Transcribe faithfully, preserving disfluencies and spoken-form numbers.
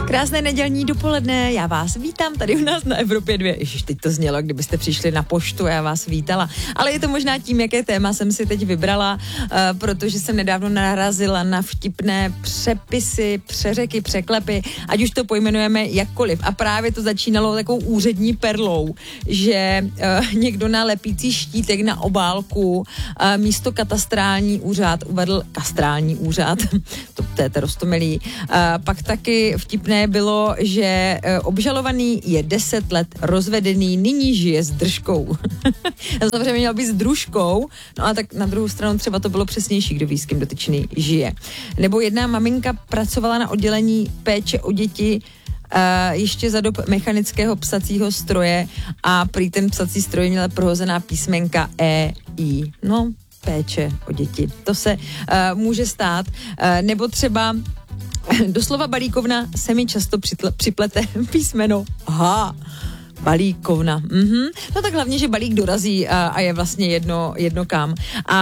Krásné nedělní dopoledne, já vás vítám tady u nás na Evropě dva. Ježiš, teď to znělo, kdybyste přišli na poštu a já vás vítala. Ale je to možná tím, jaké téma jsem si teď vybrala, uh, protože jsem nedávno narazila na vtipné přepisy, přeřeky, překlepy, ať už to pojmenujeme jakkoliv. A právě to začínalo takovou úřední perlou, že uh, někdo na lepící štítek na obálku uh, místo katastrální úřad uvedl kastrální úřad. to, to je roztomilý. Uh, pak taky vtipné bylo, že uh, obžalovaný je deset let rozvedený, nyní žije s držkou. Samozřejmě měl být s družkou, no a tak na druhou stranu třeba to bylo přesnější, kdo ví, s kým dotyčný žije. Nebo jedna maminka pracovala na oddělení péče o děti Uh, ještě za dob mechanického psacího stroje a prý ten psací stroj měl prohozená písmenka E, I. No, péče o děti. To se uh, může stát. Uh, nebo třeba doslova balíkovna se mi často přitle, připlete písmeno H. Balíkovna. Mhm. No tak hlavně, že balík dorazí a, a je vlastně jedno, jedno kam. A